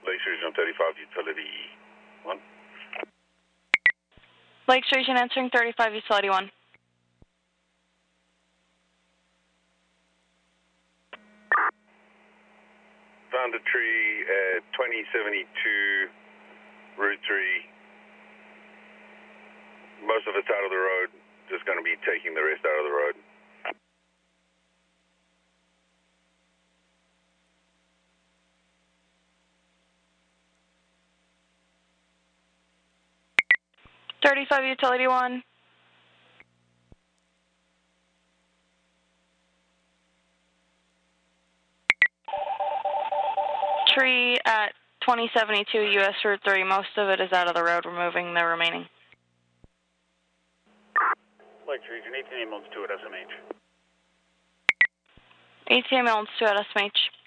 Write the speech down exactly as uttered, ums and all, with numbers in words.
Lakes Region thirty-five, Utility one. Lakes Region answering thirty-five, Utility one. Found a tree at twenty seventy-two, Route three. Most of it's out of the road. Just going to be taking the rest out of the road. thirty-five, Utility one. Tree at twenty seventy-two, U S Route three. Most of it is out of the road. We're moving the remaining. Lakes Region, eighteen ambulance two at S M H. eighteen ambulance two at S M H.